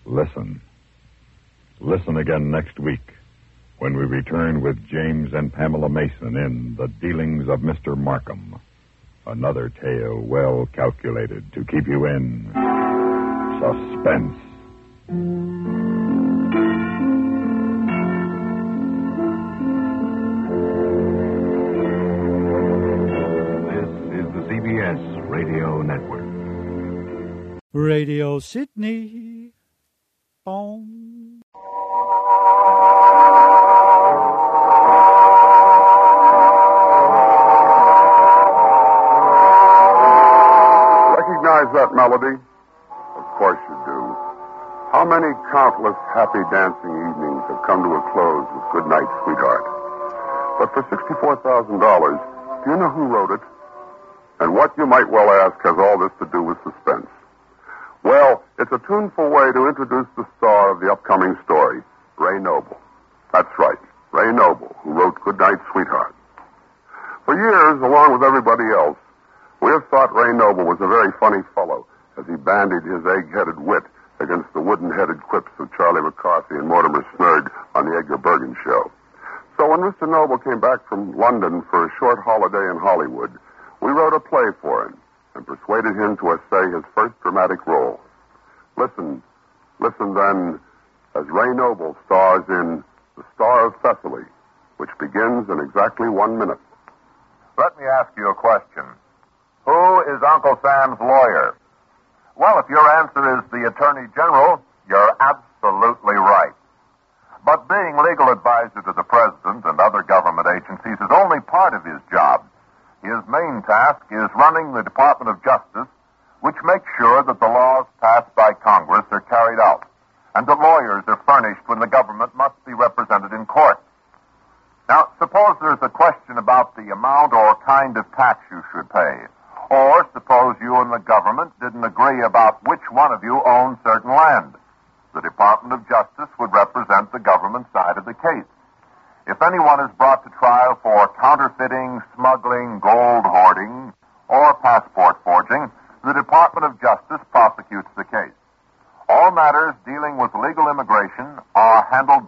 Listen. Listen again next week when we return with James and Pamela Mason in The Dealings of Mr. Markham. Another tale well calculated to keep you in suspense. This is the CBS Radio Network. Radio Sydney. Boom. Recognize that melody? Of course you do. How many countless happy dancing evenings have come to a close with Good Night, Sweetheart? But for $64,000, do you know who wrote it? And what, you might well ask, has all this to do with suspense? Well, it's a tuneful way to introduce the star of the upcoming story, Ray Noble. That's right, Ray Noble, who wrote Good Night, Sweetheart. For years, along with everybody else, we have thought Ray Noble was a very funny fellow as he bandied his egg-headed wit against the wooden-headed quips of Charlie McCarthy and Mortimer Snurg on the Edgar Bergen show. So when Mr. Noble came back from London for a short holiday in Hollywood, we wrote a play for him and persuaded him to essay his first dramatic role. Listen then, as Ray Noble stars in The Star of Thessaly, which begins in exactly 1 minute. Let me ask you a question. Who is Uncle Sam's lawyer? Well, if your answer is the Attorney General, you're absolutely right. But being legal advisor to the President and other government agencies is only part of his job. His main task is running the Department of Justice, which makes sure that the laws passed by Congress are carried out, and that lawyers are furnished when the government must be represented in court. Now, suppose there's a question about the amount or kind of tax you should pay. Or suppose you and the government didn't agree about which one of you owns certain land. The Department of Justice would represent the government side of the case. If anyone is brought to trial for counterfeiting, smuggling, gold hoarding, or passport forging, the Department of Justice prosecutes the case. All matters dealing with legal immigration are handled